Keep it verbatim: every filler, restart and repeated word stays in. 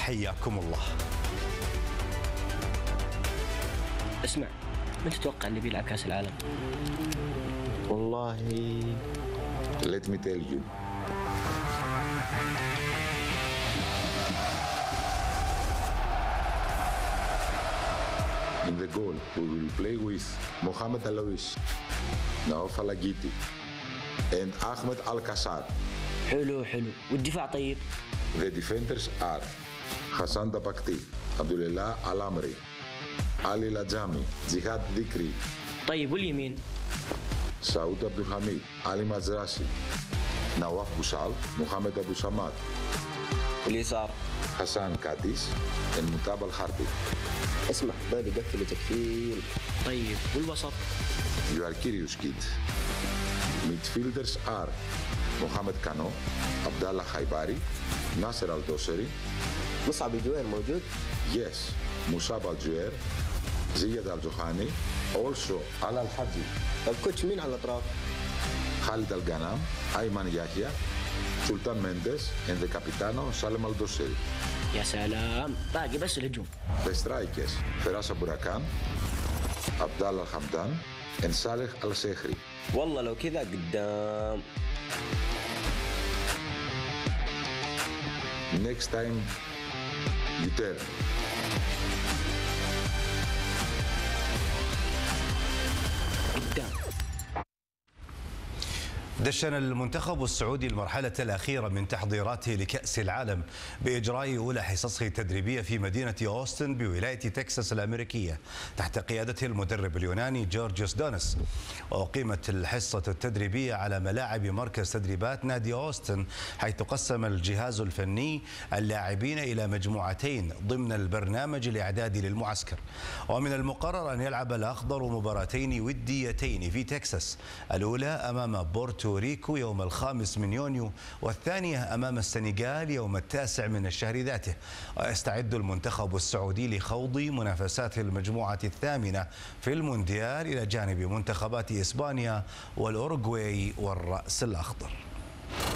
حياكم الله. اسمع، من تتوقع اللي بيلعب كأس العالم؟ والله let me tell you. In the goal, we will play with Mohamed Alois, Naouf Alagiti, and Ahmed Al-Kassar. حلو حلو. والدفاع طيب؟ The defenders are Hassan Dabakti, Abdullah Al-Amri, Ali Lajami, Jihad Dikri. طيب واليمين؟ Saud Abdul Hamid, Ali Mazrasi, Nawaf Boussal, Mohamed Abu Samad. واليسار Hassan Kadis, and Mutab Al-Harbi. اسمع، بالي قفل تكفيل. طيب والوسط؟ You are curious, kid. Midfielders are Mohamed Kano, Abdallah Haibari, Nasser Al-Doseri. مصعب الجوير موجود؟ Yes, Musab Al-Juer, Ziyad Al-Johani, also Al Al-Haji, الكوتش مين على الأطراف؟ Khalid Al-Ghanam, Ayman Yahya, Sultan Mendes, and the Capitano Salem Al-Doseri. يا سلام، باقي بس الهجوم. The strikers, Feras Aburakan, Abdallah Al-Hamdan, and Saleh Al-Sekhri. والله لو كذا قدام. Next time, you tell. قدام. دشن المنتخب السعودي المرحلة الأخيرة من تحضيراته لكأس العالم بإجراء أولى حصصه التدريبية في مدينة أوستن بولاية تكساس الأمريكية تحت قيادة المدرب اليوناني جورجيوس دونس. وأقيمت الحصة التدريبية على ملاعب مركز تدريبات نادي أوستن، حيث قسم الجهاز الفني اللاعبين إلى مجموعتين ضمن البرنامج الإعدادي للمعسكر. ومن المقرر أن يلعب الأخضر مباراتين وديتين في تكساس، الأولى أمام بورتو ريكو يوم الخامس من يونيو، والثانية أمام السنغال يوم التاسع من الشهر ذاته. ويستعد المنتخب السعودي لخوض منافسات المجموعة الثامنة في المونديال إلى جانب منتخبات إسبانيا والأوروغواي والرأس الأخضر.